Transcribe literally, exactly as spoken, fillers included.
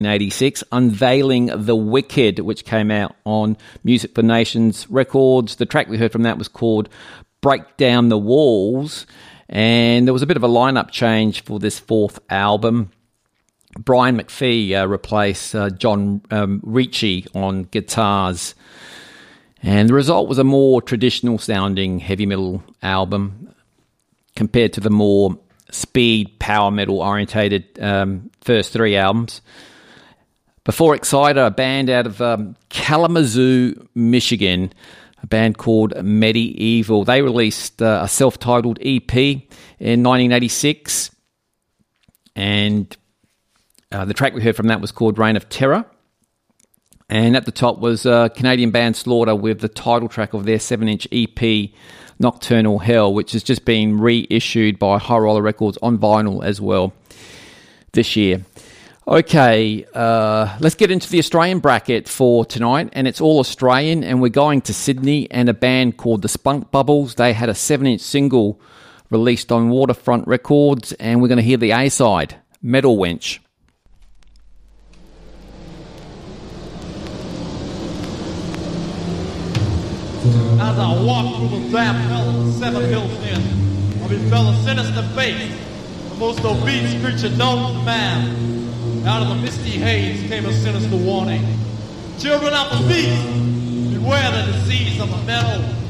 eighty-six, Unveiling the Wicked, which came out on Music for Nations Records. The track we heard from that was called Break Down the Walls, and there was a bit of a lineup change for this fourth album. Brian McPhee uh, replaced uh, John um, Ricci on guitars, and the result was a more traditional sounding heavy metal album compared to the more speed power metal orientated um, first three albums. Before Exciter, a band out of um, Kalamazoo, Michigan, a band called Medieval. They released uh, a self-titled E P in nineteen eighty-six, and uh, the track we heard from that was called Reign of Terror. And at the top was uh, Canadian band Slaughter with the title track of their seven-inch E P, Nocturnal Hell, which has just been reissued by High Roller Records on vinyl as well this year. Okay, uh, let's get into the Australian bracket for tonight, and it's all Australian, and we're going to Sydney and a band called the Spunk Bubbles. They had a seven-inch single released on Waterfront Records, and we're going to hear the A-side, Metal Wench. As I walk through the damp hell, seven hills in, I befell a sinister face, the most obese creature known to man. Out of the misty haze came a sinister warning. Children of the beast, beware the disease of the metal.